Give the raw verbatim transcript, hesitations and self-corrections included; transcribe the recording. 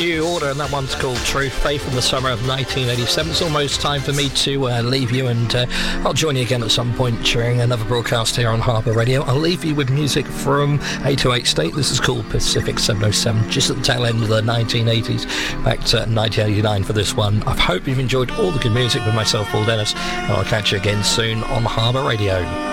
New Order, and that one's called True Faith in the summer of nineteen eighty-seven. It's almost time for me to uh, leave you, and uh, I'll join you again at some point during another broadcast here on Harbour Radio. I'll leave you with music from eight oh eight State. This is called Pacific seven oh seven, just at the tail end of the nineteen eighties, back to nineteen eighty-nine for this one. I hope you've enjoyed all the good music with myself, Paul Dennis, and I'll catch you again soon on Harbour Radio.